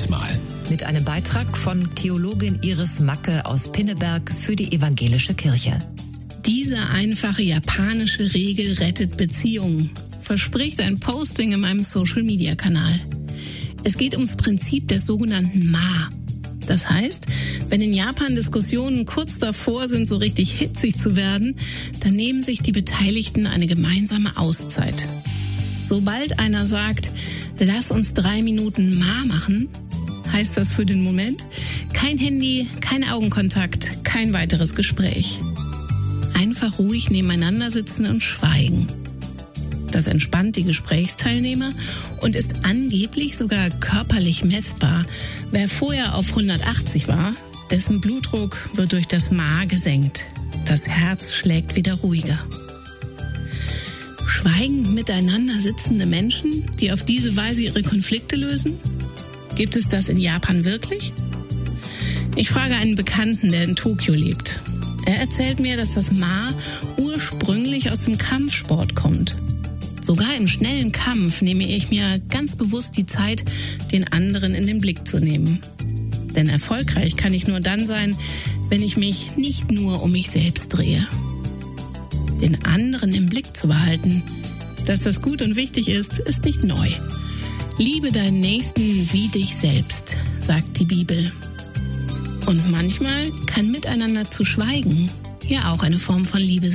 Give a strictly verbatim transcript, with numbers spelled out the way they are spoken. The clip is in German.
Manchmal. Mit einem Beitrag von Theologin Iris Macke aus Pinneberg für die Evangelische Kirche. Diese einfache japanische Regel rettet Beziehungen, verspricht ein Posting in meinem Social-Media-Kanal. Es geht ums Prinzip des sogenannten Ma. Das heißt, wenn in Japan Diskussionen kurz davor sind, so richtig hitzig zu werden, dann nehmen sich die Beteiligten eine gemeinsame Auszeit. Sobald einer sagt, lass uns drei Minuten Ma machen, heißt das für den Moment kein Handy, kein Augenkontakt, kein weiteres Gespräch. Einfach ruhig nebeneinander sitzen und schweigen. Das entspannt die Gesprächsteilnehmer und ist angeblich sogar körperlich messbar. Wer vorher auf hundertachtzig war, dessen Blutdruck wird durch das Ma gesenkt. Das Herz schlägt wieder ruhiger. Schweigend miteinander sitzende Menschen, die auf diese Weise ihre Konflikte lösen? Gibt es das in Japan wirklich? Ich frage einen Bekannten, der in Tokio lebt. Er erzählt mir, dass das Ma ursprünglich aus dem Kampfsport kommt. Sogar im schnellen Kampf nehme ich mir ganz bewusst die Zeit, den anderen in den Blick zu nehmen. Denn erfolgreich kann ich nur dann sein, wenn ich mich nicht nur um mich selbst drehe. Den anderen im Blick zu behalten, dass das gut und wichtig ist, ist nicht neu. Liebe deinen Nächsten wie dich selbst, sagt die Bibel. Und manchmal kann miteinander zu schweigen ja auch eine Form von Liebe sein.